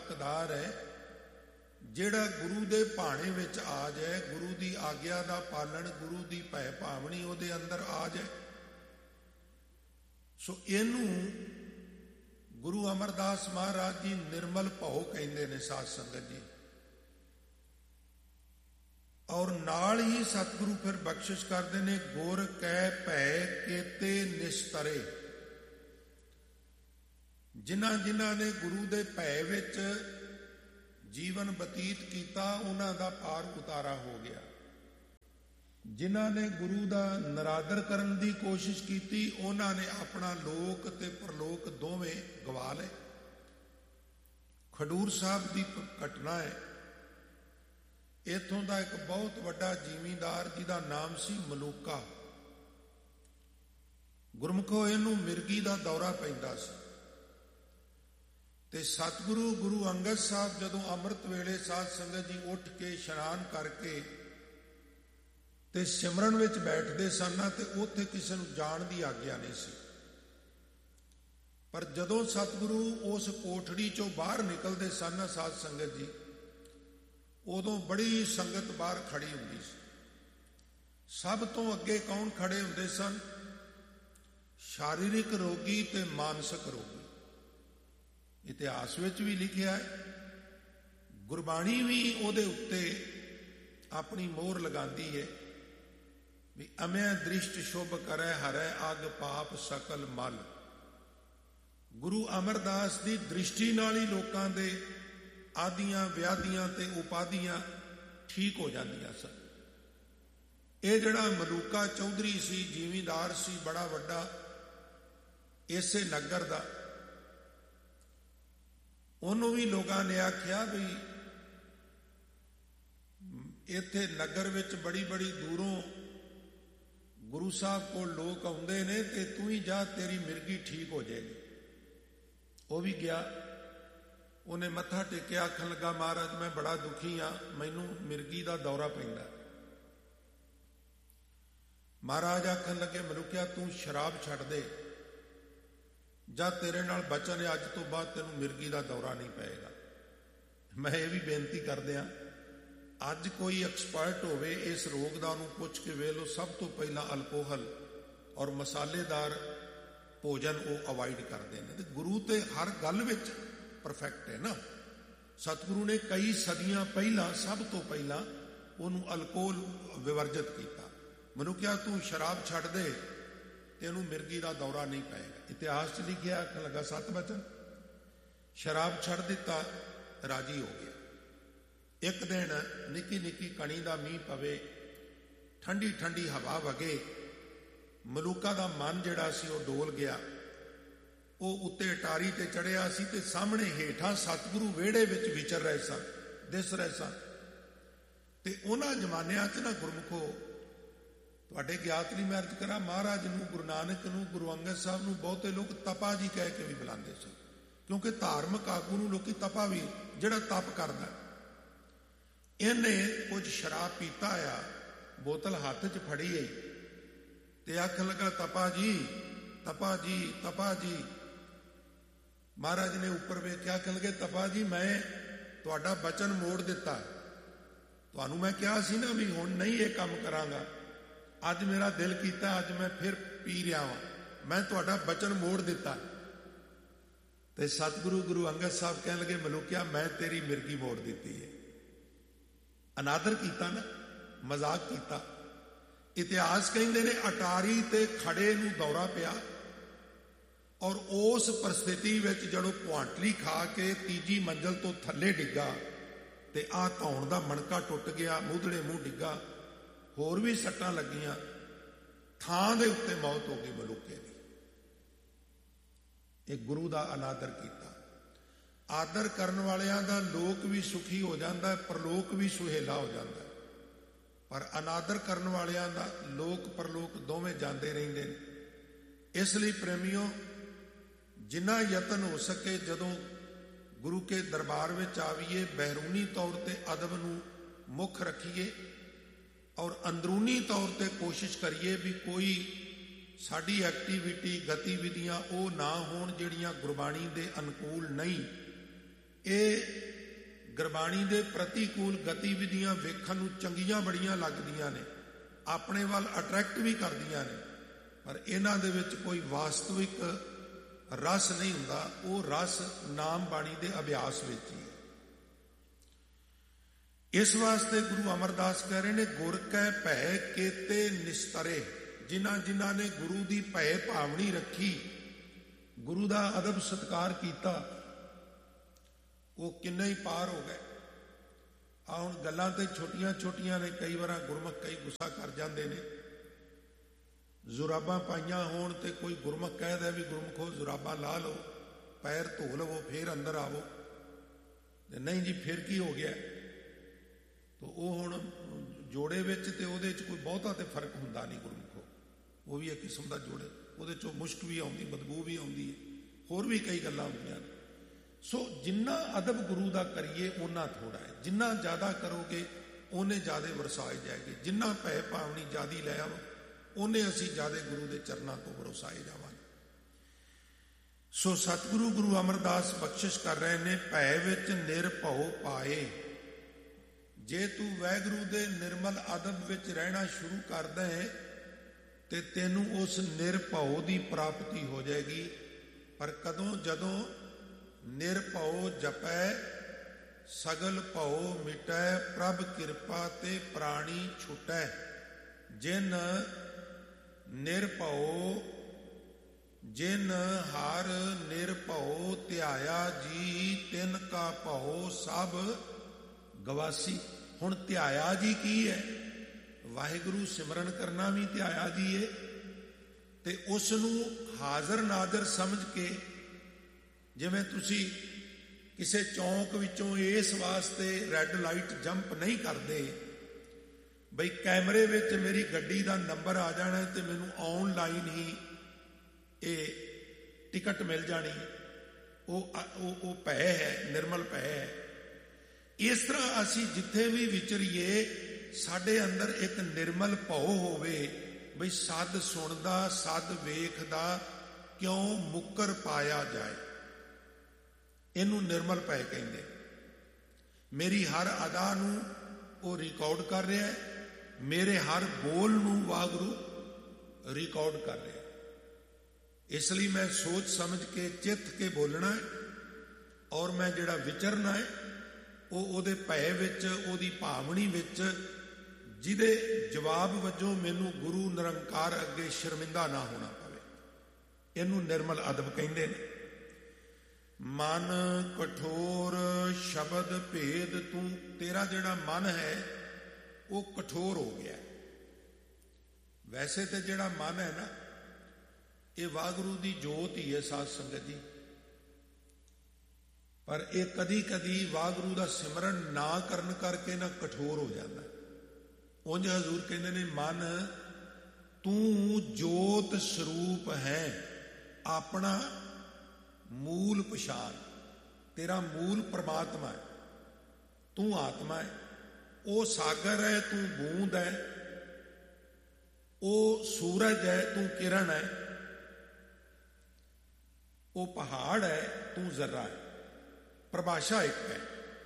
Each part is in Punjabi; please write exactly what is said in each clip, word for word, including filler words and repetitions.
ਹੱਕਦਾਰ ਹੈ ਜਿਹੜਾ ਗੁਰੂ ਦੇ ਭਾਣੇ ਵਿੱਚ ਆ ਜਾਏ, ਗੁਰੂ ਦੀ ਆਗਿਆ ਦਾ ਪਾਲਣ, ਗੁਰੂ ਦੀ ਭੈ ਭਾਵਨੀ ਉਹਦੇ ਅੰਦਰ ਆ ਜਾਏ। ਸੋ ਇਹਨੂੰ ਗੁਰੂ ਅਮਰਦਾਸ ਮਹਾਰਾਜ ਜੀ ਨਿਰਮਲ ਭਉ ਕਹਿੰਦੇ ਨੇ ਸਾਧ ਸੰਗਤ ਜੀ। ਔਰ ਨਾਲ ਹੀ ਸਤਿਗੁਰੂ ਫਿਰ ਬਖਸ਼ਿਸ਼ ਕਰਦੇ ਨੇ, ਗੁਰ ਕੈ ਭੈ ਕੇਤੇ ਨਿਸਤਰੇ। ਜਿਨ੍ਹਾਂ ਜਿਨ੍ਹਾਂ ਨੇ ਗੁਰੂ ਦੇ ਭੈ ਵਿੱਚ ਜੀਵਨ ਬਤੀਤ ਕੀਤਾ ਉਹਨਾਂ ਦਾ ਪਾਰ ਉਤਾਰਾ ਹੋ ਗਿਆ। ਜਿਨ੍ਹਾਂ ਨੇ ਗੁਰੂ ਦਾ ਨਰਾਦਰ ਕਰਨ ਦੀ ਕੋਸ਼ਿਸ਼ ਕੀਤੀ ਉਹਨਾਂ ਨੇ ਆਪਣਾ ਲੋਕ ਤੇ ਪਰਲੋਕ ਦੋਵੇਂ ਗਵਾ ਲਏ। ਖਡੂਰ ਸਾਹਿਬ ਦੀ ਘਟਨਾ ਹੈ। ਇੱਥੋਂ ਦਾ ਇੱਕ ਬਹੁਤ ਵੱਡਾ ਜ਼ਿਮੀਂਦਾਰ ਜਿਹਦਾ ਨਾਮ ਸੀ ਮਲੂਕਾ, ਗੁਰਮੁਖੋ ਇਹਨੂੰ ਮਿਰਗੀ ਦਾ ਦੌਰਾ ਪੈਂਦਾ ਸੀ। ਤੇ ਸਤਿਗੁਰੂ ਗੁਰੂ ਅੰਗਦ ਸਾਹਿਬ ਜਦੋਂ ਅੰਮ੍ਰਿਤ ਵੇਲੇ ਸਾਧ ਸੰਗਤ ਜੀ ਉੱਠ ਕੇ ਇਸ਼ਨਾਨ ਕਰਕੇ ਤੇ ਸਿਮਰਨ ਵਿੱਚ ਬੈਠਦੇ ਸਨ ਤੇ ਉੱਥੇ ਕਿਸੇ ਨੂੰ ਜਾਣ ਦੀ ਆਗਿਆ ਨਹੀਂ ਸੀ। ਪਰ ਜਦੋਂ ਸਤਿਗੁਰੂ ਉਸ ਕੋਠੜੀ ਚੋਂ ਬਾਹਰ ਨਿਕਲਦੇ ਸਨ ਸਾਧ ਸੰਗਤ ਜੀ, ਉਦੋਂ ਬੜੀ ਸੰਗਤ ਬਾਹਰ ਖੜੀ ਹੁੰਦੀ ਸੀ। ਸਭ ਤੋਂ ਅੱਗੇ ਕੌਣ ਖੜੇ ਹੁੰਦੇ ਸਨ? ਸ਼ਾਰੀਰਿਕ ਰੋਗੀ ਤੇ ਮਾਨਸਿਕ ਰੋਗੀ। ਇਤਿਹਾਸ ਵਿੱਚ ਵੀ ਲਿਖਿਆ ਹੈ, ਗੁਰਬਾਣੀ ਵੀ ਉਹਦੇ ਉੱਤੇ ਆਪਣੀ ਮੋਹਰ ਲਗਾਉਂਦੀ ਹੈ ਵੀ ਅਮਿਆ ਦ੍ਰਿਸ਼ਟ ਸ਼ੁਭ ਕਰੈ ਹਰੈ ਅਗ ਪਾਪ ਸਕਲ ਮਲ। ਗੁਰੂ ਅਮਰਦਾਸ ਦੀ ਦ੍ਰਿਸ਼ਟੀ ਨਾਲ ਹੀ ਲੋਕਾਂ ਦੇ ਆਦੀਆਂ ਵਿਆਧੀਆਂ ਤੇ ਉਪਾਧੀਆਂ ਠੀਕ ਹੋ ਜਾਂਦੀਆਂ ਸਨ। ਇਹ ਜਿਹੜਾ ਮਲੂਕਾ ਚੌਧਰੀ ਸੀ, ਜ਼ਿਮੀਂਦਾਰ ਸੀ ਬੜਾ ਵੱਡਾ ਇਸੇ ਨਗਰ ਦਾ, ਉਹਨੂੰ ਵੀ ਲੋਕਾਂ ਨੇ ਆਖਿਆ ਵੀ ਇੱਥੇ ਨਗਰ ਵਿੱਚ ਬੜੀ ਬੜੀ ਦੂਰੋਂ ਗੁਰੂ ਸਾਹਿਬ ਕੋਲ ਲੋਕ ਆਉਂਦੇ ਨੇ ਤੇ ਤੂੰ ਹੀ ਜਾ, ਤੇਰੀ ਮਿਰਗੀ ਠੀਕ ਹੋ ਜਾਏਗੀ। ਉਹ ਵੀ ਗਿਆ, ਉਹਨੇ ਮੱਥਾ ਟੇਕਿਆ, ਆਖਣ ਲੱਗਾ ਮਹਾਰਾਜ ਮੈਂ ਬੜਾ ਦੁਖੀ ਹਾਂ, ਮੈਨੂੰ ਮਿਰਗੀ ਦਾ ਦੌਰਾ ਪੈਂਦਾ। ਮਹਾਰਾਜ ਆਖਣ ਲੱਗੇ ਮਲੂਕਿਆ ਤੂੰ ਸ਼ਰਾਬ ਛੱਡ ਦੇ, ਜਾਂ ਤੇਰੇ ਨਾਲ ਬਚਨ ਹੈ, ਅੱਜ ਤੋਂ ਬਾਅਦ ਤੈਨੂੰ ਮਿਰਗੀ ਦਾ ਦੌਰਾ ਨਹੀਂ ਪਏਗਾ। ਮੈਂ ਇਹ ਵੀ ਬੇਨਤੀ ਕਰਦਿਆਂ, ਅੱਜ ਕੋਈ ਐਕਸਪਰਟ ਹੋਵੇ ਇਸ ਰੋਗ ਦਾ, ਉਹਨੂੰ ਪੁੱਛ ਕੇ ਵੇਖ ਲਓ, ਸਭ ਤੋਂ ਪਹਿਲਾਂ ਅਲਕੋਹਲ ਔਰ ਮਸਾਲੇਦਾਰ ਭੋਜਨ ਉਹ ਅਵਾਇਡ ਕਰਦੇ ਨੇ। ਤੇ ਗੁਰੂ ਤੇ ਹਰ ਗੱਲ ਵਿੱਚ ਪਰਫੈਕਟ ਹੈ ਨਾ। ਸਤਿਗੁਰੂ ਨੇ ਕਈ ਸਦੀਆਂ ਪਹਿਲਾਂ, ਸਭ ਤੋਂ ਪਹਿਲਾਂ ਉਹਨੂੰ ਅਲਕੋਹਲ ਵਿਵਰਜਿਤ ਕੀਤਾ। ਮੈਨੂੰ ਕਿਹਾ ਤੂੰ ਸ਼ਰਾਬ ਛੱਡ ਦੇ, ਤੈਨੂੰ ਮਿਰਗੀ ਦਾ ਦੌਰਾ ਨਹੀਂ ਪਏਗਾ। ਇਤਿਹਾਸ 'ਚ ਲਿਖਿਆ, ਆਖਣ ਲੱਗਾ ਸਤ ਬਚਨ। ਸ਼ਰਾਬ ਛੱਡ ਦਿੱਤਾ, ਰਾਜੀ ਹੋ ਗਿਆ। ਇੱਕ ਦਿਨ ਨਿੱਕੀ ਨਿੱਕੀ ਕਣੀ ਦਾ ਮੀਂਹ ਪਵੇ, ਠੰਡੀ ਠੰਡੀ ਹਵਾ ਵਗੇ, ਮਲੂਕਾ ਦਾ ਮਨ ਜਿਹੜਾ ਸੀ ਉਹ ਡੋਲ ਗਿਆ। ਉਹ ਉੱਤੇ ਅਟਾਰੀ ਤੇ ਚੜਿਆ ਸੀ ਤੇ ਸਾਹਮਣੇ ਹੇਠਾਂ ਸਤਿਗੁਰੂ ਵਿਹੜੇ ਵਿੱਚ ਵਿਚਰ ਰਹੇ ਸਨ, ਦਿਸ ਰਹੇ ਸਨ। ਤੇ ਉਹਨਾਂ ਜ਼ਮਾਨਿਆਂ 'ਚ ਨਾ ਗੁਰਮੁਖੋ, ਤੁਹਾਡੇ ਗਿਆਤ ਲਈ ਮੈਂ ਅਰਜ਼ ਕਰਾਂ, ਮਹਾਰਾਜ ਨੂੰ, ਗੁਰੂ ਨਾਨਕ ਨੂੰ, ਗੁਰੂ ਅੰਗਦ ਸਾਹਿਬ ਨੂੰ ਬਹੁਤੇ ਲੋਕ ਤਪਾ ਜੀ ਕਹਿ ਕੇ ਵੀ ਬੁਲਾਉਂਦੇ ਸਨ, ਕਿਉਂਕਿ ਧਾਰਮਿਕ ਆਗੂ ਨੂੰ ਲੋਕੀ ਤਪਾ ਵੀ, ਜਿਹੜਾ ਤਪ ਕਰਦਾ। ਇਹਨੇ ਕੁਝ ਸ਼ਰਾਬ ਪੀਤਾ ਆ, ਬੋਤਲ ਹੱਥ 'ਚ ਫੜੀ ਗਈ ਤੇ ਆਖਣ ਲੱਗਾ ਤਪਾ ਜੀ, ਤਪਾ ਜੀ, ਤਪਾ ਜੀ। ਮਹਾਰਾਜ ਨੇ ਉੱਪਰ ਵੇਖਿਆ, ਆਖਣ ਲੱਗੇ ਤਪਾ ਜੀ ਮੈਂ ਤੁਹਾਡਾ ਬਚਨ ਮੋੜ ਦਿੱਤਾ, ਤੁਹਾਨੂੰ ਮੈਂ ਕਿਹਾ ਸੀ ਨਾ ਵੀ ਹੁਣ ਨਹੀਂ ਇਹ ਕੰਮ ਕਰਾਂਗਾ, ਅੱਜ ਮੇਰਾ ਦਿਲ ਕੀਤਾ, ਅੱਜ ਮੈਂ ਫਿਰ ਪੀ ਰਿਹਾ ਵਾਂ, ਮੈਂ ਤੁਹਾਡਾ ਬਚਨ ਮੋੜ ਦਿੱਤਾ। ਤੇ ਸਤਿਗੁਰੂ ਗੁਰੂ ਅੰਗਦ ਸਾਹਿਬ ਕਹਿਣ ਲੱਗੇ ਮਲੂਕਿਆ ਮੈਂ ਤੇਰੀ ਮਿਰਗੀ ਮੋੜ ਦਿੱਤੀ ਹੈ। ਅਨਾਦਰ ਕੀਤਾ ਨਾ, ਮਜ਼ਾਕ ਕੀਤਾ। ਇਤਿਹਾਸ ਕਹਿੰਦੇ ਨੇ ਅਟਾਰੀ ਤੇ ਖੜੇ ਨੂੰ ਦੌਰਾ ਪਿਆ, ਔਰ ਉਸ ਪਰਿਸਥਿਤੀ ਵਿੱਚ ਜਦੋਂ ਕੁਆਂਟਲੀ ਖਾ ਕੇ ਤੀਜੀ ਮੰਜ਼ਲ ਤੋਂ ਥੱਲੇ ਡਿੱਗਾ ਤੇ ਆਹ ਧੌਣ ਦਾ ਮਣਕਾ ਟੁੱਟ ਗਿਆ, ਮੂਧੜੇ ਮੂੰਹ ਡਿੱਗਾ, ਹੋਰ ਵੀ ਸੱਟਾਂ ਲੱਗੀਆਂ, ਥਾਂ ਦੇ ਉੱਤੇ ਮੌਤ ਹੋ ਗਈ ਮਲੂਕੇ ਦੀ। ਇਹ ਗੁਰੂ ਦਾ ਅਨਾਦਰ ਕੀਤਾ। ਆਦਰ ਕਰਨ ਵਾਲਿਆਂ ਦਾ ਲੋਕ ਵੀ ਸੁਖੀ ਹੋ ਜਾਂਦਾ, ਪਰਲੋਕ ਵੀ ਸੁਹੇਲਾ ਹੋ ਜਾਂਦਾ, ਪਰ ਅਨਾਦਰ ਕਰਨ ਵਾਲਿਆਂ ਦਾ ਲੋਕ ਪਰਲੋਕ ਦੋਵੇਂ ਜਾਂਦੇ ਰਹਿੰਦੇ ਨੇ। ਇਸ ਲਈ ਪ੍ਰੇਮੀਓ, ਜਿੰਨਾ ਯਤਨ ਹੋ ਸਕੇ ਜਦੋਂ ਗੁਰੂ ਕੇ ਦਰਬਾਰ ਵਿੱਚ ਆਵੀਏ, ਬਹਿਰੂਨੀ ਤੌਰ ਤੇ ਅਦਬ ਨੂੰ ਮੁੱਖ ਰੱਖੀਏ ਔਰ ਅੰਦਰੂਨੀ ਤੌਰ ਤੇ ਕੋਸ਼ਿਸ਼ ਕਰੀਏ ਵੀ ਕੋਈ ਸਾਡੀ ਐਕਟੀਵਿਟੀ, ਗਤੀਵਿਧੀਆਂ ਉਹ ਨਾ ਹੋਣ ਜਿਹੜੀਆਂ ਗੁਰਬਾਣੀ ਦੇ ਅਨੁਕੂਲ ਨਹੀਂ। ਇਹ ਗੁਰਬਾਣੀ ਦੇ ਪ੍ਰਤੀਕੂਲ ਗਤੀਵਿਧੀਆਂ ਵੇਖਣ ਨੂੰ ਚੰਗੀਆਂ ਬੜੀਆਂ ਲੱਗਦੀਆਂ ਨੇ, ਆਪਣੇ ਵੱਲ ਅਟਰੈਕਟ ਵੀ ਕਰਦੀਆਂ ਨੇ, ਪਰ ਇਹਨਾਂ ਦੇ ਵਿੱਚ ਕੋਈ ਵਾਸਤਵਿਕ ਰਸ ਨਹੀਂ ਹੁੰਦਾ। ਉਹ ਰਸ ਨਾਮ ਬਾਣੀ ਦੇ ਅਭਿਆਸ ਵਿੱਚ ਹੀ ਹੈ। ਇਸ ਵਾਸਤੇ ਗੁਰੂ ਅਮਰਦਾਸ ਕਹਿ ਰਹੇ ਨੇ, ਗੁਰ ਕੈ ਭੈ ਕੇਤੇ ਨਿਸਤਰੇ। ਜਿਨ੍ਹਾਂ ਜਿਨ੍ਹਾਂ ਨੇ ਗੁਰੂ ਦੀ ਭੈ ਭਾਵਨੀ ਰੱਖੀ, ਗੁਰੂ ਦਾ ਅਦਬ ਸਤਿਕਾਰ ਕੀਤਾ, ਉਹ ਕਿੰਨੇ ਹੀ ਪਾਰ ਹੋ ਗਏ। ਆ ਹੁਣ ਗੱਲਾਂ ਤੇ ਛੋਟੀਆਂ ਛੋਟੀਆਂ ਨੇ, ਕਈ ਵਾਰ ਗੁਰਮੁਖ ਕਈ ਗੁੱਸਾ ਕਰ ਜਾਂਦੇ ਨੇ। ਜ਼ੁਰਾਬਾਂ ਪਾਈਆਂ ਹੋਣ ਤੇ ਕੋਈ ਗੁਰਮੁਖ ਕਹਿਦਾ ਵੀ ਗੁਰਮੁਖੋ ਜ਼ੁਰਾਬਾਂ ਲਾ ਲਓ, ਪੈਰ ਧੋ ਲਵੋ, ਫੇਰ ਅੰਦਰ ਆਵੋ। ਨਹੀਂ ਜੀ ਫਿਰ ਕੀ ਹੋ ਗਿਆ? ਤਾਂ ਉਹ ਹੁਣ ਜੋੜੇ ਵਿੱਚ ਤੇ ਉਹਦੇ 'ਚ ਕੋਈ ਬਹੁਤਾ ਤੇ ਫਰਕ ਹੁੰਦਾ ਨਹੀਂ। ਗੁਰਮੁਖੋ ਉਹ ਵੀ ਇੱਕ ਕਿਸਮ ਦਾ ਜੋੜੇ, ਉਹਦੇ 'ਚੋਂ ਮੁਸ਼ਕ ਵੀ ਆਉਂਦੀ, ਬਦਬੂ ਵੀ ਆਉਂਦੀ ਹੈ, ਹੋਰ ਵੀ ਕਈ ਗੱਲਾਂ ਹੁੰਦੀਆਂ ਨੇ। ਸੋ ਜਿੰਨਾ ਅਦਬ ਗੁਰੂ ਦਾ ਕਰੀਏ ਓਨਾ ਥੋੜਾ ਹੈ। ਜਿੰਨਾ ਜ਼ਿਆਦਾ ਕਰੋਗੇ ਉਹਨੇ ਜ਼ਿਆਦਾ ਵਰਸਾਏ ਜਾਏਗੇ। ਜਿੰਨਾ ਭੈ ਭਾਵਨੀ ਜ਼ਿਆਦੀ ਲੈ ਆਵੋ ਉਹਨੇ ਅਸੀਂ ਜ਼ਿਆਦਾ ਗੁਰੂ ਦੇ ਚਰਨਾਂ ਤੋਂ ਵਰਸਾਏ ਜਾਵਾਂਗੇ। ਸੋ ਸਤਿਗੁਰੂ ਗੁਰੂ ਅਮਰਦਾਸ ਬਖਸ਼ਿਸ਼ ਕਰ ਰਹੇ ਨੇ, ਭੈ ਵਿੱਚ ਨਿਰਭਉ ਪਾਏ। ਜੇ ਤੂੰ ਵਾਹਿਗੁਰੂ ਦੇ ਨਿਰਮਲ ਅਦਬ ਵਿੱਚ ਰਹਿਣਾ ਸ਼ੁਰੂ ਕਰਦਾ ਹੈ ਤੇ ਤੈਨੂੰ ਉਸ ਨਿਰਭਉ ਦੀ ਪ੍ਰਾਪਤੀ ਹੋ ਜਾਏਗੀ। ਪਰ ਕਦੋਂ? ਜਦੋਂ ਨਿਰਭਉ ਜਪੈ ਸਗਲ ਭਉ ਮਿਟੈ, ਪ੍ਰਭ ਕਿਰਪਾ ਤੇ ਪ੍ਰਾਣੀ ਛੁਟੈ। ਜਿਨ ਨਿਰਭਉ ਜਿਨ ਹਰ ਨਿਰਭਉ ਧਿਆਇਆ ਜੀ, ਤਿਨ ਕਾ ਭਉ ਸਭ ਗਵਾਸੀ। ਹੁਣ ਧਿਆਇਆ ਜੀ ਕੀ ਹੈ? ਵਾਹਿਗੁਰੂ ਸਿਮਰਨ ਕਰਨਾ ਵੀ ਧਿਆਇਆ ਜੀ ਹੈ। ਤੇ ਉਸ ਨੂੰ ਹਾਜ਼ਰ ਨਾਜ਼ਰ ਸਮਝ ਕੇ, ਜਿਵੇਂ ਤੁਸੀਂ ਕਿਸੇ ਚੌਂਕ ਵਿੱਚੋਂ ਇਸ ਵਾਸਤੇ ਰੈੱਡ ਲਾਈਟ ਜੰਪ ਨਹੀਂ ਕਰਦੇ ਬਈ ਕੈਮਰੇ ਵਿੱਚ ਮੇਰੀ ਗੱਡੀ ਦਾ ਨੰਬਰ ਆ ਜਾਣਾ ਤੇ ਮੈਨੂੰ ਆਨਲਾਈਨ ਹੀ ਇਹ ਟਿਕਟ ਮਿਲ ਜਾਣੀ, ਉਹ ਉਹ ਭੈ ਹੈ, ਨਿਰਮਲ ਭੈ ਹੈ। ਇਸ ਤਰ੍ਹਾਂ ਅਸੀਂ ਜਿੱਥੇ ਵੀ ਵਿਚਰੀਏ ਸਾਡੇ ਅੰਦਰ ਇੱਕ ਨਿਰਮਲ ਭਉ ਹੋਵੇ ਬਈ ਸੱਦ ਸੁਣਦਾ, ਸੱਦ ਵੇਖਦਾ, ਕਿਉਂ ਮੁੱਕਰ ਪਾਇਆ ਜਾਏ। ਇਹਨੂੰ ਨਿਰਮਲ ਭੈ ਕਹਿੰਦੇ। ਮੇਰੀ ਹਰ ਅਦਾ ਨੂੰ ਉਹ ਰਿਕਾਰਡ ਕਰ ਰਿਹਾ ਹੈ, ਮੇਰੇ ਹਰ ਬੋਲ ਨੂੰ ਵਾਹਿਗੁਰੂ ਰਿਕਾਰਡ ਕਰ ਰਿਹਾ। ਇਸ ਲਈ ਮੈਂ ਸੋਚ ਸਮਝ ਕੇ ਚਿੱਤ ਕੇ ਬੋਲਣਾ ਹੈ, ਔਰ ਮੈਂ ਜਿਹੜਾ ਵਿਚਰਨਾ ਹੈ ਉਹ ਉਹਦੇ ਭੈ ਵਿੱਚ, ਉਹਦੀ ਭਾਵਨੀ ਵਿੱਚ, ਜਿਹਦੇ ਜਵਾਬ ਵਜੋਂ ਮੈਨੂੰ ਗੁਰੂ ਨਿਰੰਕਾਰ ਅੱਗੇ ਸ਼ਰਮਿੰਦਾ ਨਾ ਹੋਣਾ ਪਵੇ। ਇਹਨੂੰ ਨਿਰਮਲ ਅਦਬ ਕਹਿੰਦੇ ਨੇ। ਮਨ ਕਠੋਰ ਸ਼ਬਦ ਭੇਦ ਤੂੰ, ਤੇਰਾ ਜਿਹੜਾ ਮਨ ਹੈ ਉਹ ਕਠੋਰ ਹੋ ਗਿਆ। ਵੈਸੇ ਤੇ ਜਿਹੜਾ ਮਨ ਹੈ ਨਾ, ਇਹ ਵਾਹਿਗੁਰੂ ਦੀ ਜੋਤ ਹੀ ਹੈ ਸਾਧ ਸੰਗਤ ਜੀ। ਪਰ ਇਹ ਕਦੀ ਕਦੀ ਵਾਹਿਗੁਰੂ ਦਾ ਸਿਮਰਨ ਨਾ ਕਰਨ ਕਰਕੇ ਨਾ ਕਠੋਰ ਹੋ ਜਾਂਦਾ। ਉਂਝ ਹਜ਼ੂਰ ਕਹਿੰਦੇ ਨੇ, ਮਨ ਤੂੰ ਜੋਤ ਸਰੂਪ ਹੈ, ਆਪਣਾ ਮੂਲ ਪਛਾਣ। ਤੇਰਾ ਮੂਲ ਪਰਮਾਤਮਾ ਹੈ, ਤੂੰ ਆਤਮਾ ਹੈ। ਉਹ ਸਾਗਰ ਹੈ, ਤੂੰ ਬੂੰਦ ਹੈ। ਉਹ ਸੂਰਜ ਹੈ, ਤੂੰ ਕਿਰਨ ਹੈ। ਉਹ ਪਹਾੜ ਹੈ, ਤੂੰ ਜ਼ਰਾ ਹੈ। ਪ੍ਰਭਾਸ਼ਾ ਇੱਕ ਹੈ,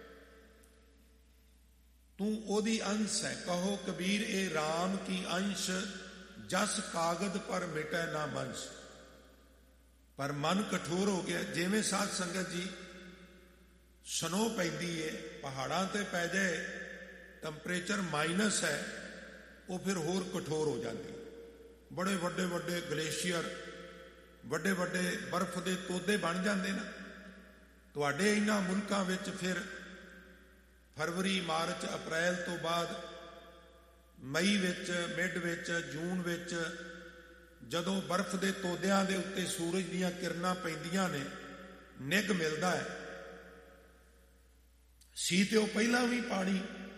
ਤੂੰ ਉਹਦੀ ਅੰਸ਼ ਹੈ। ਕਹੋ ਕਬੀਰ ਇਹ ਰਾਮ ਕੀ ਅੰਸ਼, ਜਸ ਕਾਗਦ ਪਰ ਮਿਟੈ ਨਾ ਮੰਸ਼। ਪਰ ਮਨ ਕਠੋਰ ਹੋ ਗਿਆ। ਜਿਵੇਂ ਸਾਧ ਸੰਗਤ ਜੀ ਸਨੋ ਪੈਂਦੀ ਹੈ, ਪਹਾੜਾਂ ਤੇ ਪੈ ਜਾਏ, ਟੈਂਪਰੇਚਰ ਮਾਈਨਸ ਹੈ, ਉਹ ਫਿਰ ਹੋਰ ਕਠੋਰ ਹੋ ਜਾਂਦੀ। ਬੜੇ ਵੱਡੇ ਵੱਡੇ ਗਲੇਸ਼ੀਅਰ, ਵੱਡੇ ਵੱਡੇ ਬਰਫ਼ ਦੇ ਤੋਦੇ ਬਣ ਜਾਂਦੇ ਨੇ। ਤੁਹਾਡੇ ਇਹਨਾਂ ਮੁਲਕਾਂ ਵਿੱਚ ਫਿਰ ਫਰਵਰੀ, ਮਾਰਚ, ਅਪ੍ਰੈਲ ਤੋਂ ਬਾਅਦ ਮਈ ਵਿੱਚ, ਮਿਡ ਵਿੱਚ, ਜੂਨ ਵਿੱਚ ਜਦੋਂ ਬਰਫ਼ ਦੇ ਤੋਦਿਆਂ ਦੇ ਉੱਤੇ ਸੂਰਜ ਦੀਆਂ ਕਿਰਨਾਂ ਪੈਂਦੀਆਂ ਨੇ, ਨਿੱਘ ਮਿਲਦਾ ਹੈ। ਸੀ ਤੇ ਉਹ ਪਹਿਲਾਂ ਵੀ ਪਾਣੀ,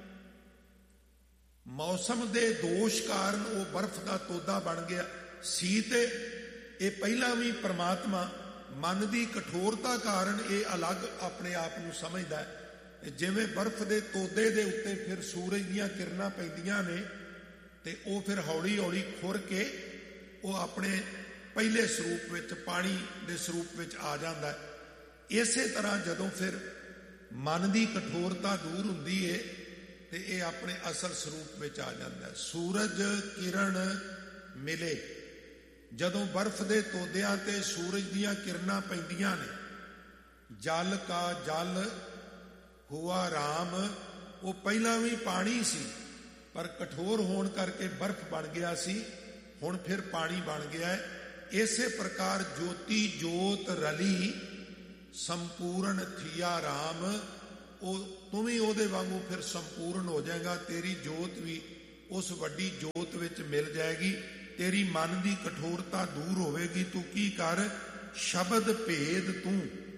ਮੌਸਮ ਦੇ ਦੋਸ਼ ਕਾਰਨ ਉਹ ਬਰਫ਼ ਦਾ ਤੋਦਾ ਬਣ ਗਿਆ ਸੀ। ਤੇ ਇਹ ਪਹਿਲਾਂ ਵੀ ਪ੍ਰਮਾਤਮਾ ਮਨ ਦੀ ਕਠੋਰਤਾ ਕਾਰਨ ਇਹ ਅਲੱਗ ਆਪਣੇ ਆਪ ਨੂੰ ਸਮਝਦਾ ਹੈ। ਜਿਵੇਂ ਬਰਫ਼ ਦੇ ਤੋਦੇ ਦੇ ਉੱਤੇ ਫਿਰ ਸੂਰਜ ਦੀਆਂ ਕਿਰਨਾਂ ਪੈਂਦੀਆਂ ਨੇ ਤੇ ਉਹ ਫਿਰ ਹੌਲੀ ਹੌਲੀ ਖੁਰ ਕੇ ਉਹ ਆਪਣੇ ਪਹਿਲੇ ਸਰੂਪ ਵਿੱਚ, ਪਾਣੀ ਦੇ ਸਰੂਪ ਵਿੱਚ ਆ ਜਾਂਦਾ ਹੈ। ਇਸੇ ਤਰ੍ਹਾਂ ਜਦੋਂ ਫਿਰ ਮਨ ਦੀ ਕਠੋਰਤਾ ਦੂਰ ਹੁੰਦੀ ਏ ਤੇ ਇਹ ਆਪਣੇ ਅਸਲ ਸਰੂਪ ਵਿੱਚ ਆ ਜਾਂਦਾ ਹੈ। ਸੂਰਜ ਕਿਰਨ ਮਿਲੇ, ਜਦੋਂ ਬਰਫ਼ ਦੇ ਤੋਦਿਆਂ ਤੇ ਸੂਰਜ ਦੀਆਂ ਕਿਰਨਾਂ ਪੈਂਦੀਆਂ ਨੇ, ਜਲ ਕਾ ਜਲ ਹੁਆ ਰਾਮ, ਉਹ ਪਹਿਲਾਂ ਵੀ ਪਾਣੀ ਸੀ ਪਰ ਕਠੋਰ ਹੋਣ ਕਰਕੇ ਬਰਫ਼ ਬਣ ਗਿਆ ਸੀ, ਹੁਣ ਫਿਰ ਪਾਣੀ ਬਣ ਗਿਆ ਹੈ। ਇਸੇ ਪ੍ਰਕਾਰ ਜੋਤੀ ਜੋਤ ਰਲੀ ਸੰਪੂਰਨ ਥੀਆ ਰਾਮ, ਉਹ ਤੂੰ ਵੀ ਉਹਦੇ ਵਾਂਗੂ ਫਿਰ ਸੰਪੂਰਨ ਹੋ ਜਾਏਗਾ। ਤੇਰੀ ਜੋਤ ਵੀ ਉਸ ਵੱਡੀ ਜੋਤ ਵਿੱਚ ਮਿਲ ਜਾਏਗੀ। ਤੇਰੀ ਮਨ ਦੀ ਕਠੋਰਤਾ ਦੂਰ ਹੋਵੇਗੀ। ਤੂੰ ਕੀ ਕਰ, ਸ਼ਬਦ ਭੇਦ ਤੂੰ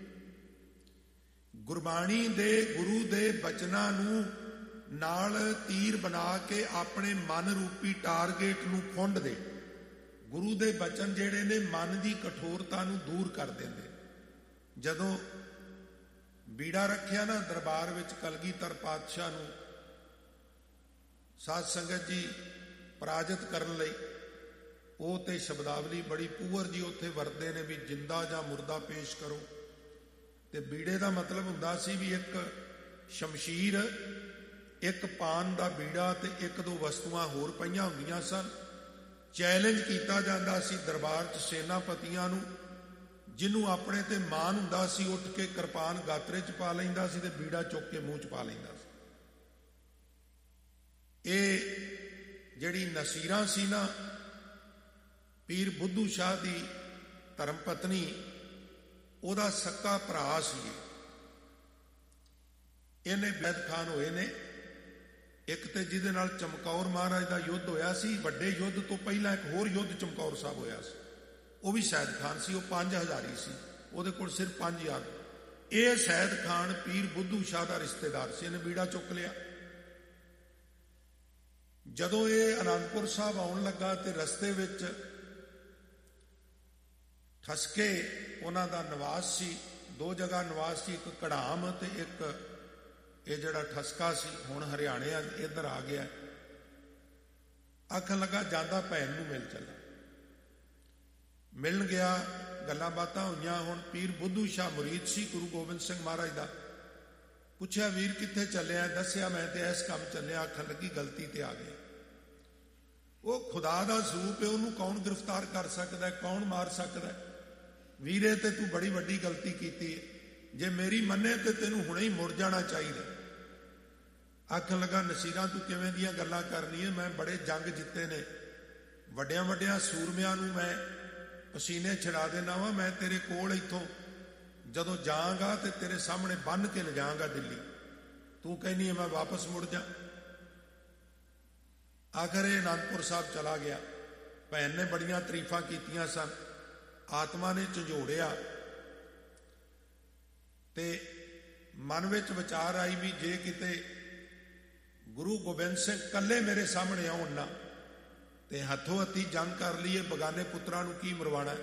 ਗੁਰਬਾਣੀ ਦੇ ਗੁਰੂ ਦੇ ਬਚਨਾਂ ਨੂੰ ਨਾਲ ਤੀਰ ਬਣਾ ਕੇ ਆਪਣੇ ਮਨ ਰੂਪੀ ਟਾਰਗੇਟ ਨੂੰ ਖੁੰਡ ਦੇ। ਗੁਰੂ ਦੇ ਬਚਨ ਜਿਹੜੇ ਨੇ ਮਨ ਦੀ ਕਠੋਰਤਾ ਨੂੰ ਦੂਰ ਕਰ ਦਿੰਦੇ। ਜਦੋਂ ਬੀੜਾ ਰੱਖਿਆ ਨਾ ਦਰਬਾਰ ਵਿੱਚ ਕਲਗੀਧਰ ਪਾਤਸ਼ਾਹ ਨੂੰ ਸਾਧ ਸੰਗਤ ਜੀ ਪਰਾਜਿਤ ਕਰਨ ਲਈ, ਉਹ ਤੇ ਸ਼ਬਦਾਵਲੀ ਬੜੀ ਪੂਰ ਜੀ ਉੱਥੇ ਵਰਤਦੇ ਨੇ ਵੀ ਜਿੰਦਾ ਜਾਂ ਮੁਰਦਾ ਪੇਸ਼ ਕਰੋ। ਤੇ ਬੀੜੇ ਦਾ ਮਤਲਬ ਹੁੰਦਾ ਸੀ ਵੀ ਇੱਕ ਸ਼ਮਸ਼ੀਰ, ਇੱਕ ਪਾਨ ਦਾ ਬੀੜਾ ਤੇ ਇੱਕ ਦੋ ਵਸਤੂਆਂ ਹੋਰ ਪਈਆਂ ਹੁੰਦੀਆਂ ਸਨ। ਚੈਲੰਜ ਕੀਤਾ ਜਾਂਦਾ ਸੀ ਦਰਬਾਰ 'ਚ ਸੈਨਾਪਤੀਆਂ ਨੂੰ। ਜਿਹਨੂੰ ਆਪਣੇ ਤੇ ਮਾਣ ਹੁੰਦਾ ਸੀ ਉੱਠ ਕੇ ਕਿਰਪਾਨ ਗਾਤਰੇ 'ਚ ਪਾ ਲੈਂਦਾ ਸੀ ਤੇ ਬੀੜਾ ਚੁੱਕ ਕੇ ਮੂੰਹ 'ਚ ਪਾ ਲੈਂਦਾ ਸੀ। ਇਹ ਜਿਹੜੀ ਨਸੀਰਾਂ ਸੀ ਨਾ, ਪੀਰ ਬੁੱਧੂ ਸ਼ਾਹ ਦੀ ਧਰਮ ਪਤਨੀ, ਉਹਦਾ ਸੱਕਾ ਭਰਾ ਸੀ। ਇਹਨੇ ਬੈਦ ਖਾਨ ਹੋਏ ਨੇ ਇੱਕ, ਤੇ ਜਿਹਦੇ ਨਾਲ ਚਮਕੌਰ ਮਹਾਰਾਜ ਦਾ ਯੁੱਧ ਹੋਇਆ ਸੀ। ਵੱਡੇ ਯੁੱਧ ਤੋਂ ਪਹਿਲਾਂ ਇੱਕ ਹੋਰ ਯੁੱਧ ਚਮਕੌਰ ਸਾਹਿਬ ਹੋਇਆ ਸੀ, ਉਹ ਵੀ ਸੈਦ ਖਾਨ ਸੀ। ਉਹ ਪੰਜ ਹਜ਼ਾਰੀ ਸੀ, ਉਹਦੇ ਕੋਲ ਸਿਰਫ ਪੰਜ ਹਜ਼ਾਰ। ਇਹ ਸੈਦ ਖਾਨ ਪੀਰ ਬੁੱਧੂ ਸ਼ਾਹ ਦਾ ਰਿਸ਼ਤੇਦਾਰ ਸੀ। ਇਹਨੇ ਬੀੜਾ ਚੁੱਕ ਲਿਆ। ਜਦੋਂ ਇਹ ਅਨੰਦਪੁਰ ਸਾਹਿਬ ਆਉਣ ਲੱਗਾ ਤੇ ਰਸਤੇ ਵਿੱਚ ਠਸਕੇ ਉਹਨਾਂ ਦਾ ਨਿਵਾਸ ਸੀ। ਦੋ ਜਗ੍ਹਾ ਨਿਵਾਸ ਸੀ, ਇੱਕ ਕੜਾਮ ਤੇ ਇੱਕ ਇਹ ਜਿਹੜਾ ਠਸਕਾ ਸੀ, ਹੁਣ ਹਰਿਆਣੇ ਇੱਧਰ ਆ ਗਿਆ। ਆਖਣ ਲੱਗਾ ਜਾਂਦਾ ਭੈਣ ਨੂੰ ਮਿਲ ਚੱਲਾ। ਮਿਲਣ ਗਿਆ, ਗੱਲਾਂ ਬਾਤਾਂ ਹੋਈਆਂ। ਹੁਣ ਪੀਰ ਬੁੱਧੂ ਸ਼ਾਹ ਮੁਰੀਦ ਸੀ ਗੁਰੂ ਗੋਬਿੰਦ ਸਿੰਘ ਮਹਾਰਾਜ ਦਾ। ਪੁੱਛਿਆ ਵੀਰ ਕਿੱਥੇ ਚੱਲਿਆ? ਦੱਸਿਆ ਮੈਂ ਤੇ ਇਸ ਕੰਮ ਚੱਲਿਆ। ਆਖਣ ਲੱਗੀ ਗਲਤੀ ਤੇ ਆ ਗਿਆ। ਉਹ ਖੁਦਾ ਦਾ ਸਰੂਪ ਹੈ, ਉਹਨੂੰ ਕੌਣ ਗ੍ਰਿਫਤਾਰ ਕਰ ਸਕਦਾ, ਕੌਣ ਮਾਰ ਸਕਦਾ? ਵੀਰੇ ਤੇ ਤੂੰ ਬੜੀ ਵੱਡੀ ਗਲਤੀ ਕੀਤੀ ਹੈ, ਜੇ ਮੇਰੀ ਮੰਨੇ ਤੇ ਤੈਨੂੰ ਹੁਣੇ ਹੀ ਮੁੜ ਜਾਣਾ ਚਾਹੀਦਾ। ਆਖਣ ਲੱਗਾ ਨਸੀਰਾਂ ਤੂੰ ਕਿਵੇਂ ਦੀਆਂ ਗੱਲਾਂ ਕਰਨੀ ਹੈ? ਮੈਂ ਬੜੇ ਜੰਗ ਜਿੱਤੇ ਨੇ, ਵੱਡਿਆਂ ਵੱਡਿਆਂ ਸੂਰਮਿਆਂ ਨੂੰ ਮੈਂ ਪਸੀਨੇ ਛਡਾ ਦੇਣਾ ਵਾ। ਮੈਂ ਤੇਰੇ ਕੋਲ ਇੱਥੋਂ ਜਦੋਂ ਜਾਵਾਂਗਾ ਤੇ ਤੇਰੇ ਸਾਹਮਣੇ ਬੰਨ੍ਹ ਕੇ ਲਿਜਾਵਾਂਗਾ ਦਿੱਲੀ। ਤੂੰ ਕਹਿੰਦੀ ਹੈ ਮੈਂ ਵਾਪਸ ਮੁੜ ਜਾ। ਆਖਰ ਇਹ ਅਨੰਦਪੁਰ ਸਾਹਿਬ ਚਲਾ ਗਿਆ। ਭੈਣ ਨੇ ਬੜੀਆਂ ਤਾਰੀਫਾਂ ਕੀਤੀਆਂ ਸਨ। ਆਤਮਾ ਨੇ ਝੰਜੋੜਿਆ ਤੇ ਮਨ ਵਿੱਚ ਵਿਚਾਰ ਆਈ ਵੀ ਜੇ ਕਿਤੇ ਗੁਰੂ ਗੋਬਿੰਦ ਸਿੰਘ ਇਕੱਲੇ ਮੇਰੇ ਸਾਹਮਣੇ ਆਉਣ ਨਾ ਤੇ ਹੱਥੋਂ ਹੱਥੀ ਜੰਗ ਕਰ ਲਈਏ, ਬਗਾਨੇ ਪੁੱਤਰਾਂ ਨੂੰ ਕੀ ਮਰਵਾਣਾ।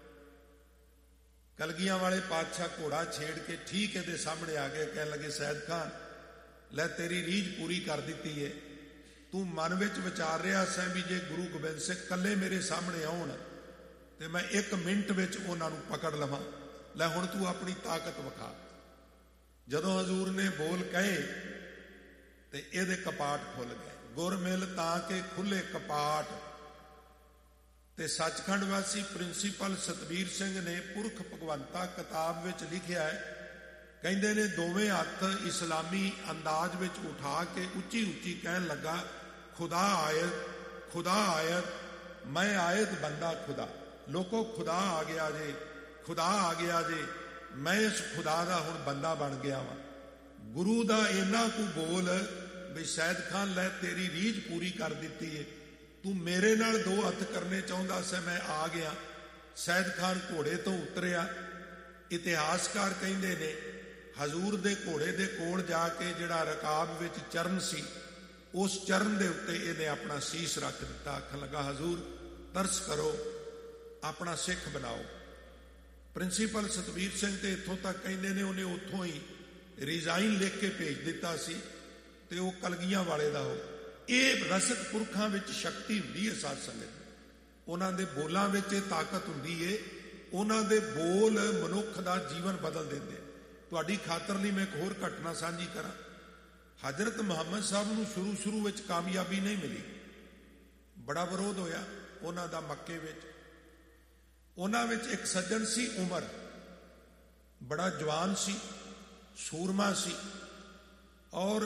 ਕਲਗੀਆਂ ਵਾਲੇ ਪਾਤਸ਼ਾਹ ਘੋੜਾ ਛੇੜ ਕੇ ਠੀਕ ਇਹਦੇ ਸਾਹਮਣੇ ਆ ਗਏ। ਕਹਿਣ ਲੱਗੇ ਸੈਦ ਖਾਨ ਲੈ ਤੇਰੀ ਰੀਝ ਪੂਰੀ ਕਰ ਦਿੱਤੀ ਏ। ਤੂੰ ਮਨ ਵਿੱਚ ਵਿਚਾਰ ਰਿਹਾ ਸੈਂ ਵੀ ਜੇ ਗੁਰੂ ਗੋਬਿੰਦ ਸਿੰਘ ਇਕੱਲੇ ਮੇਰੇ ਸਾਹਮਣੇ ਆਉਣ ਤੇ ਮੈਂ ਇੱਕ ਮਿੰਟ ਵਿੱਚ ਉਹਨਾਂ ਨੂੰ ਪਕੜ ਲਵਾਂ। ਲੈ ਹੁਣ ਤੂੰ ਆਪਣੀ ਤਾਕਤ ਵਿਖਾ। ਜਦੋਂ ਹਜ਼ੂਰ ਨੇ ਬੋਲ ਕਹੇ ਤੇ ਇਹਦੇ ਕਪਾਟ ਖੁੱਲ ਗਏ। ਗੁਰ ਮਿਲ ਤਾਂ ਕਿ ਖੁੱਲੇ ਕਪਾਟ। ਤੇ ਸੱਚਖੰਡ ਵਾਸੀ ਪ੍ਰਿੰਸੀਪਲ ਸਤਬੀਰ ਸਿੰਘ ਨੇ ਪੁਰਖ ਭਗਵੰਤਾ ਕਿਤਾਬ ਵਿੱਚ ਲਿਖਿਆ ਹੈ, ਕਹਿੰਦੇ ਨੇ ਦੋਵੇਂ ਹੱਥ ਇਸਲਾਮੀ ਅੰਦਾਜ਼ ਵਿੱਚ ਉਠਾ ਕੇ ਉੱਚੀ ਉੱਚੀ ਕਹਿਣ ਲੱਗਾ ਖੁਦਾ ਆਇਤ, ਖੁਦਾ ਆਇਤ, ਮੈਂ ਆਇਤ ਬੰਦਾ ਖੁਦਾ। ਲੋਕੋ ਖੁਦਾ ਆ ਗਿਆ ਜੇ, ਖੁਦਾ ਆ ਗਿਆ ਜੇ, ਮੈਂ ਇਸ ਖੁਦਾ ਦਾ ਹੁਣ ਬੰਦਾ ਬਣ ਗਿਆ ਵਾਂ। ਗੁਰੂ ਦਾ ਇੰਨਾ ਕੁ ਬੋਲ ਵੀ ਸੈਦ ਖਾਨ ਲੈ ਤੇਰੀ ਰੀਝ ਪੂਰੀ ਕਰ ਦਿੱਤੀ ਏ। ਤੂੰ ਮੇਰੇ ਨਾਲ ਦੋ ਹੱਥ ਕਰਨੇ ਚਾਹੁੰਦਾ ਸੀ, ਮੈਂ ਆ ਗਿਆ। ਸੈਦ ਖਾਨ ਘੋੜੇ ਤੋਂ ਉਤਰਿਆ। ਇਤਿਹਾਸਕਾਰ ਕਹਿੰਦੇ ਨੇ ਹਜ਼ੂਰ ਦੇ ਘੋੜੇ ਦੇ ਕੋਲ ਜਾ ਕੇ ਜਿਹੜਾ ਰਕਾਬ ਵਿੱਚ ਚਰਨ ਸੀ, ਉਸ ਚਰਨ ਦੇ ਉੱਤੇ ਇਹਨੇ ਆਪਣਾ ਸੀਸ ਰੱਖ ਦਿੱਤਾ। ਆਖਣ ਲੱਗਾ ਹਜ਼ੂਰ ਤਰਸ ਕਰੋ, ਆਪਣਾ ਸਿੱਖ ਬਣਾਓ। ਪ੍ਰਿੰਸੀਪਲ ਸਤਬੀਰ ਸਿੰਘ ਤੇ ਇੱਥੋਂ ਤੱਕ ਕਹਿੰਦੇ ਨੇ ਉਹਨੇ ਉੱਥੋਂ ਹੀ ਰਿਜ਼ਾਈਨ ਲਿਖ ਕੇ ਭੇਜ ਦਿੱਤਾ ਸੀ ਤੇ ਉਹ ਕਲਗੀਆਂ ਵਾਲੇ ਦਾ ਹੋ। ਇਹ ਰਸਕ ਪੁਰਖਾਂ ਵਿੱਚ ਸ਼ਕਤੀ ਹੁੰਦੀ ਹੈ ਸਾਧ ਸੰਗਤ। ਉਹਨਾਂ ਦੇ ਬੋਲਾਂ ਵਿੱਚ ਇਹ ਤਾਕਤ ਹੁੰਦੀ ਹੈ। ਉਹਨਾਂ ਦੇ ਬੋਲ ਮਨੁੱਖ ਦਾ ਜੀਵਨ ਬਦਲ ਦਿੰਦੇ। ਤੁਹਾਡੀ ਖਾਤਰ ਲਈ ਮੈਂ ਇੱਕ ਹੋਰ ਘਟਨਾ ਸਾਂਝੀ ਕਰਾਂ। ਹਜ਼ਰਤ ਮੁਹੰਮਦ ਸਾਹਿਬ ਨੂੰ ਸ਼ੁਰੂ ਸ਼ੁਰੂ ਵਿੱਚ ਕਾਮਯਾਬੀ ਨਹੀਂ ਮਿਲੀ, ਬੜਾ ਵਿਰੋਧ ਹੋਇਆ ਉਹਨਾਂ ਦਾ ਮੱਕੇ ਵਿੱਚ। ਉਹਨਾਂ ਵਿੱਚ ਇੱਕ ਸੱਜਣ ਸੀ ਉਮਰ, ਬੜਾ ਜਵਾਨ ਸੀ, ਸੂਰਮਾ ਸੀ ਔਰ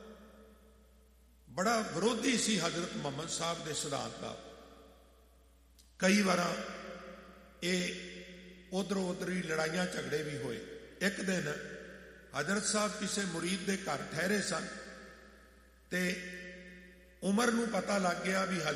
ਬੜਾ ਵਿਰੋਧੀ ਸੀ ਹਜ਼ਰਤ ਮੁਹੰਮਦ ਸਾਹਿਬ ਦੇ ਸਿਧਾਂਤ ਦਾ। ਕਈ ਵਾਰ ਇਹ ਉਧਰੋਂ ਉਧਰ ਹੀ ਲੜਾਈਆਂ ਝਗੜੇ ਵੀ ਹੋਏ। ਇੱਕ ਦਿਨ ਹਜ਼ਰਤ ਸਾਹਿਬ ਕਿਸੇ ਮੁਰੀਦ ਦੇ ਘਰ ਠਹਿਰੇ ਸਨ ਤੇ ਉਮਰ ਨੂੰ ਪਤਾ ਲੱਗ ਗਿਆ ਵੀ